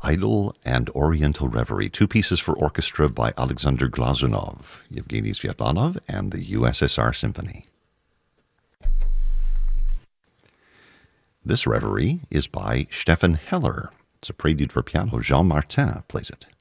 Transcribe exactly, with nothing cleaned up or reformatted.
Idyll and Oriental Reverie, two pieces for orchestra by Alexander Glazunov, Yevgeny Sviatlanov, and the U S S R Symphony. This reverie is by Stefan Heller. It's a prelude for piano. Jean Martin plays it.